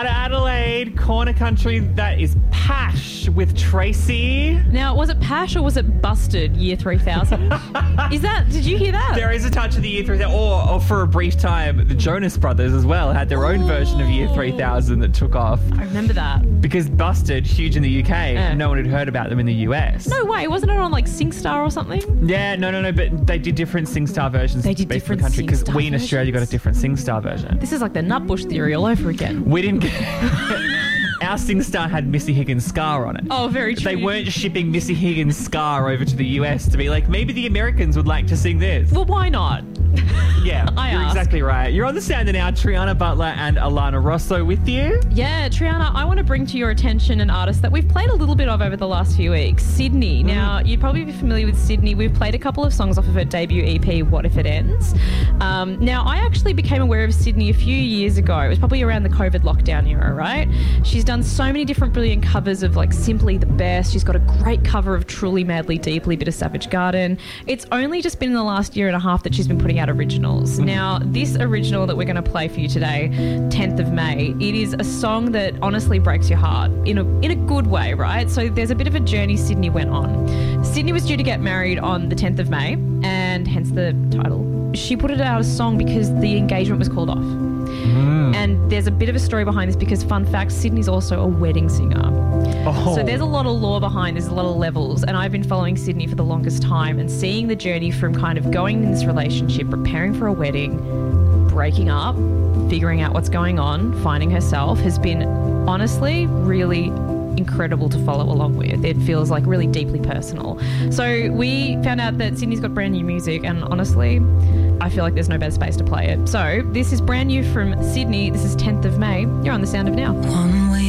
Out of Adelaide, corner country, that is Pash with Tracy. Now, was it Pash or was it Busted Year 3000? Did you hear that? There is a touch of the Year 3000, or for a brief time, the Jonas Brothers as well had their own version of Year 3000 that took off. I remember that. Because Busted, huge in the UK, no one had heard about them in the US. No way, wasn't it on like SingStar or something? Yeah, no, but they did different SingStar versions. They did based on different the country because SingStar we in Australia got a versions? different SingStar version. This is like the Nutbush theory all over again. We didn't get... Our SingStar had Missy Higgins' Scar on it. Oh, very true. They weren't shipping Missy Higgins' Scar over to the US to be like, maybe the Americans would like to sing this. Well, why not? Yeah, you're exactly right. You're on the Sounder now. Triana Butler and Alana Rosso with you. Yeah, Triana, I want to bring to your attention an artist that we've played a little bit of over the last few weeks, Sydney. Now, you'd probably be familiar with Sydney. We've played a couple of songs off of her debut EP, What If It Ends. Now, I actually became aware of Sydney a few years ago. It was probably around the COVID lockdown era, right? She's done so many different brilliant covers of like Simply the Best. She's got a great cover of Truly, Madly, Deeply, bit of Savage Garden. It's only just been in the last year and a half that she's been putting out originals. Now, this original that we're going to play for you today, 10th of May, it is a song that honestly breaks your heart in a good way, right? So there's a bit of a journey Sydney went on. Sydney was due to get married on the 10th of May, and hence the title. She put it out as a song because the engagement was called off. And there's a bit of a story behind this because, fun fact, Sydney's also a wedding singer. Oh. So there's a lot of lore behind, there's a lot of levels, and I've been following Sydney for the longest time and seeing the journey from kind of going in this relationship, preparing for a wedding, breaking up, figuring out what's going on, finding herself, has been honestly really incredible to follow along with. It feels like really deeply personal. So we found out that Sydney's got brand new music, and honestly, I feel like there's no better space to play it. So this is brand new from Sydney. This is 10th of May. You're on the Sound of Now. One way